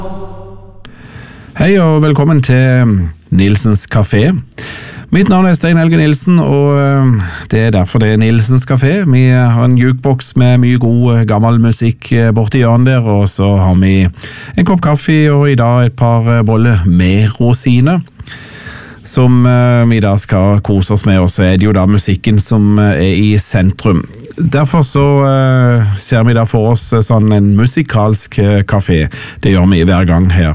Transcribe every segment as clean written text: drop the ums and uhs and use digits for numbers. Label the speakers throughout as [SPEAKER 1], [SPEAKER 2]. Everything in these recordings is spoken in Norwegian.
[SPEAKER 1] Hei og velkommen til Nilsens Café. Mitt navn Stein Helge Nilsen, og det derfor det Nilsens Café. Vi har en jukebox med mye god gammel musikk borti hjørnet der, og så har vi en kopp kaffe og i dag et par boller med rosiner, som vi da skal kose oss med, og så det jo da musikken som i sentrum. Derfor så ser vi da for oss sånn en musikalsk kafé. Det gjør vi hver gang her.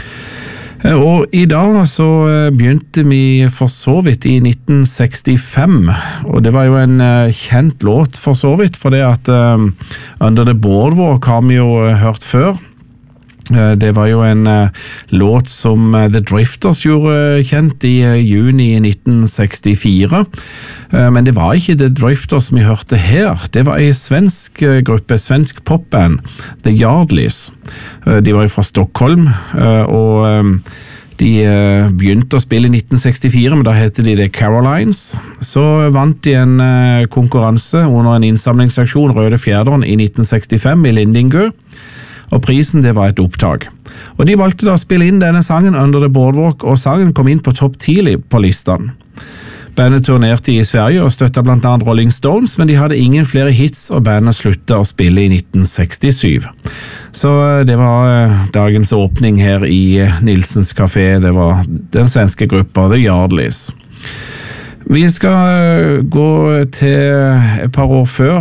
[SPEAKER 1] Og i dag så begynte vi for så vidt i 1965, og det var jo en kjent låt for så vidt, for det at Under the Boardwalk har vi jo hørt før. Det var jo en låt som The Drifters gjorde kjent i juni 1964, men det var ikke The Drifters vi hørte her. Det var en svensk gruppe, svensk popband, The Yardleys. De var jo fra Stockholm, og de begynte å spille i 1964, men da heter de The Carolines. Så vant de en konkurranse under en innsamlingsaksjon Røde Fjerderen i 1965 i Lindingø, og prisen det var et opptak. Og de valgte da å spille inn denne sangen Under the Boardwalk, og sangen kom inn på topp 10 på listen. Bandet turnerte i Sverige og støttet blant annet Rolling Stones, men de hadde ingen flere hits, og bandet sluttet å spille i 1967. Så det var dagens åpning her i Nilsens Café. Det var den svenske gruppa The Yardleys. Vi skal gå til et par år før,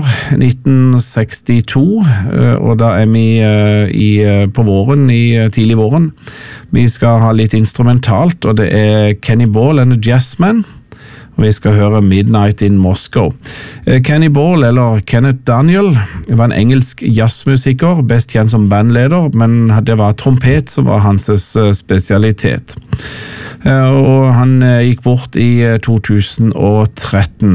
[SPEAKER 1] 1962, og da vi på våren, tidlig våren. Vi skal ha litt instrumentalt, og det Kenny Ball and the Jazzmen, og vi skal høre Midnight in Moscow. Kenny Ball, eller Kenneth Daniel, var en engelsk jazzmusiker, best kjent som bandleder, men det var trompet som var hans spesialitet. Og han gikk bort i 2013.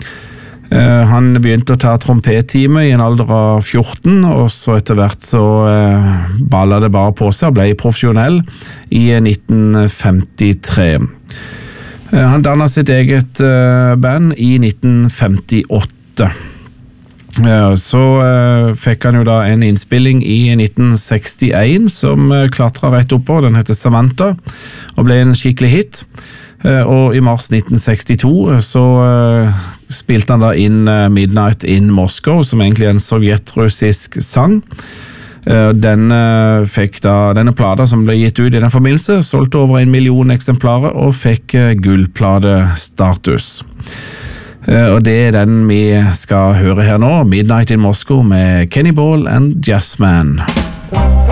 [SPEAKER 1] Han begynte å ta trompettime i en alder av 14, og så etter hvert så ballet det bare på seg og ble profesjonell i 1953. Han dannet sitt eget band i 1958. Så fikk han jo da en innspilling i 1961 som klatret rett oppå. Den heter Samantha og ble en skikkelig hit. Og i mars 1962 så spilte han da inn Midnight in Moscow, som egentlig en sovjetrussisk sang. Denne plata som ble gitt ut i den forbindelse solgte over 1 million eksemplarer og fikk gullplatestatus. Og det den vi skal høre her nå, Midnight in Moscow med Kenny Ball and Jazzmen.